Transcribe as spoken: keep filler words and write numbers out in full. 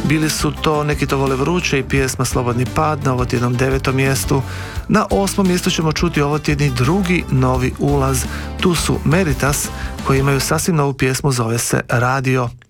Bili su to Neki to vole vruće i pjesma Slobodni pad na ovotjednom devetom mjestu. Na osmom mjestu ćemo čuti ovotjedni drugi novi ulaz. Tu su Meritas koji imaju sasvim novu pjesmu, zove se Radio.